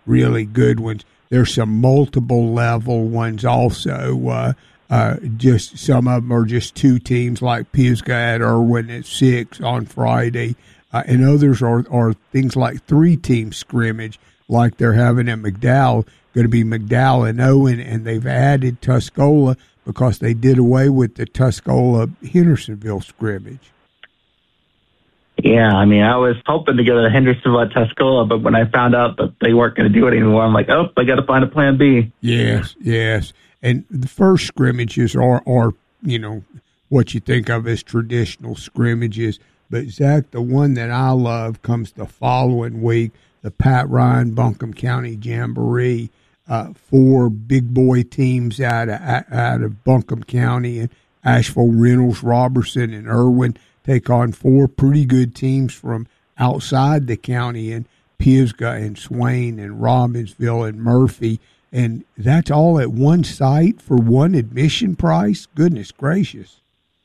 really good ones. There's some multiple level ones also. Just some of them are just 2 teams, like Pisgah at Irwin at 6 on Friday, and others are things like 3-team scrimmage, like they're having at McDowell. Going to be McDowell and Owen, and they've added Tuscola because they did away with the Tuscola-Hendersonville scrimmage. Yeah, I mean, I was hoping to go to Hendersonville at Tuscola, but when I found out that they weren't going to do it anymore, I'm like, oh, I got to find a plan B. Yes. And the first scrimmages are what you think of as traditional scrimmages. But, Zach, the one that I love comes the following week, the Pat Ryan Buncombe County Jamboree. 4 big boy teams out of Buncombe County, and Asheville, Reynolds, Robertson, and Irwin take on 4 pretty good teams from outside the county, in Pisgah and Swain and Robbinsville and Murphy. And that's all at one site for one admission price? Goodness gracious.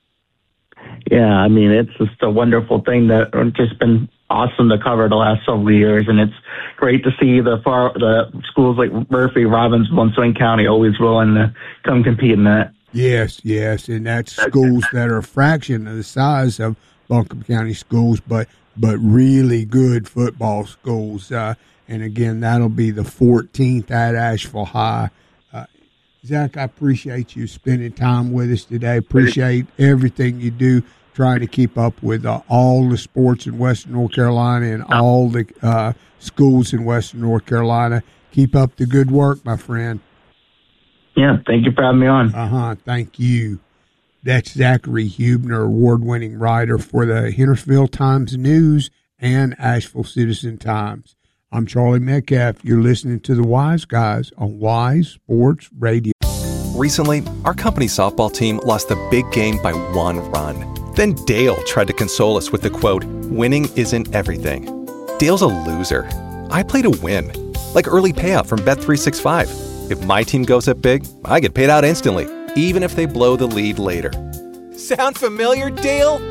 Yeah, I mean, it's just a wonderful thing that just been awesome to cover the last several years, and it's great to see the schools like Murphy, Robbinsville, and Swain County always willing to come compete in that. Yes, and that's schools that are a fraction of the size of Buncombe County schools, but really good football schools. And again, that'll be the 14th at Asheville High. Zach, I appreciate you spending time with us today. Appreciate everything you do, trying to keep up with all the sports in Western North Carolina and all the schools in Western North Carolina. Keep up the good work, my friend. Yeah, thank you for having me on. Thank you. That's Zachary Hubner, award-winning writer for the Hendersonville Times-News and Asheville Citizen-Times. I'm Charlie Metcalf. You're listening to The Wise Guys on Wise Sports Radio. Recently, our company's softball team lost the big game by 1 run. Then Dale tried to console us with the quote, "Winning isn't everything." Dale's a loser. I play to win, like early payout from Bet365. If my team goes up big, I get paid out instantly, even if they blow the lead later. Sound familiar, Dale?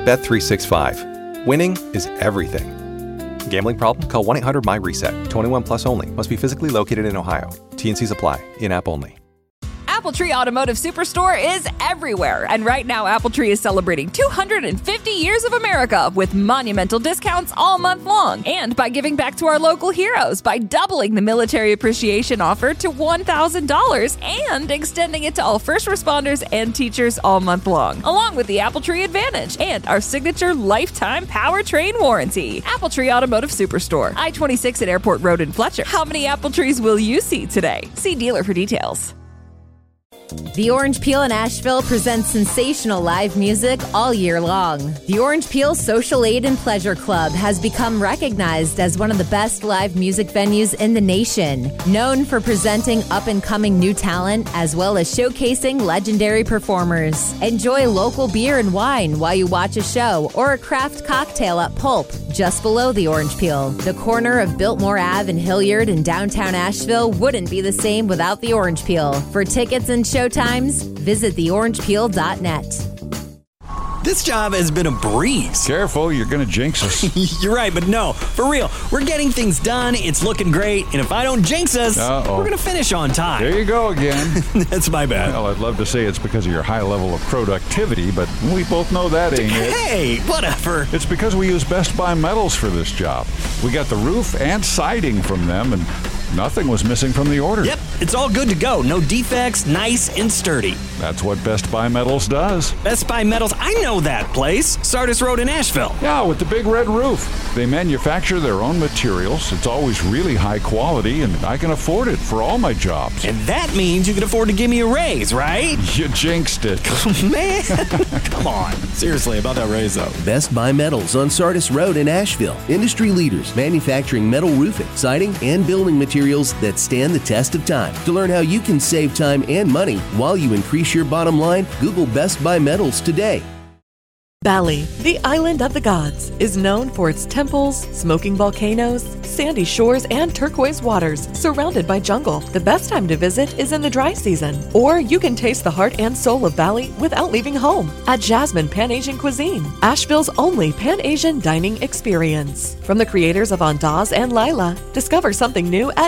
Bet365. Winning is everything. Gambling problem? Call 1-800-MY-RESET. 21 plus only. Must be physically located in Ohio. T&Cs apply. In-app only. Appletree Automotive Superstore is everywhere. And right now, Appletree is celebrating 250 years of America with monumental discounts all month long. And by giving back to our local heroes by doubling the military appreciation offer to $1,000 and extending it to all first responders and teachers all month long. Along with the Appletree Advantage and our signature lifetime powertrain warranty. Appletree Automotive Superstore. I-26 at Airport Road in Fletcher. How many Appletrees will you see today? See dealer for details. The Orange Peel in Asheville presents sensational live music all year long. The Orange Peel Social Aid and Pleasure Club has become recognized as one of the best live music venues in the nation. Known for presenting up-and-coming new talent as well as showcasing legendary performers. Enjoy local beer and wine while you watch a show or a craft cocktail at Pulp, just below the Orange Peel. The corner of Biltmore Ave and Hilliard in downtown Asheville wouldn't be the same without the Orange Peel. For tickets and showtimes, visit theorangepeel.net. This job has been a breeze. Careful, you're going to jinx us. You're right, but no, for real. We're getting things done, it's looking great, and if I don't jinx us, we're going to finish on time. There you go again. That's my bad. Well, I'd love to say it's because of your high level of productivity, but we both know that ain't it. Hey, whatever. It's because we use Best Buy Metals for this job. We got the roof and siding from them, and nothing was missing from the order. Yep, it's all good to go. No defects, nice and sturdy. That's what Best Buy Metals does. Best Buy Metals, I know that place. Sardis Road in Asheville. Yeah, with the big red roof. They manufacture their own materials. It's always really high quality, and I can afford it for all my jobs. And that means you can afford to give me a raise, right? You jinxed it. Man, come on. Seriously, about that raise, though. Best Buy Metals on Sardis Road in Asheville. Industry leaders manufacturing metal roofing, siding, and building materials that stand the test of time. To learn how you can save time and money while you increase your bottom line, Google Best Buy Metals today. Bali, the island of the gods, is known for its temples, smoking volcanoes, sandy shores, and turquoise waters surrounded by jungle. The best time to visit is in the dry season. Or you can taste the heart and soul of Bali without leaving home at Jasmine Pan-Asian Cuisine, Asheville's only Pan-Asian dining experience. From the creators of Andaz and Lila, discover something new at